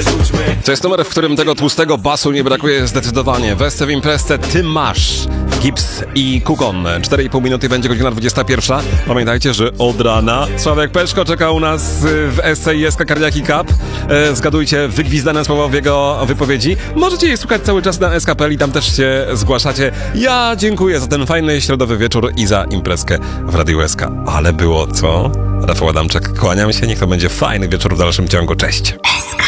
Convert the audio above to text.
To jest numer, w którym tego tłustego basu nie brakuje zdecydowanie. Westy w imprezce Ty masz. Gips i Kukon. 4,5 minuty będzie godzina 21. Pamiętajcie, że od rana Sławek Peszko czeka u nas w SCIS Kariaki Cup. Zgadujcie wygwizdane słowo w jego wypowiedzi. Możecie je słuchać cały czas na SKPL i tam też się zgłaszacie. Ja dziękuję za ten fajny środowy wieczór i za imprezkę w Radiu SK. Ale było co? Rafał Adamczak, kłaniam się. Niech to będzie fajny wieczór w dalszym ciągu. Cześć.